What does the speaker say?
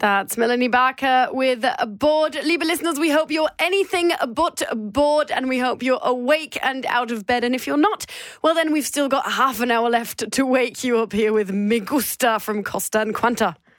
That's Melanie Barker with Bored. Liebe listeners, we hope you're anything but bored, and we hope you're awake and out of bed. And if you're not, well, then we've still got half an hour left to wake you up here with Me Gusta from Costa and Quanta.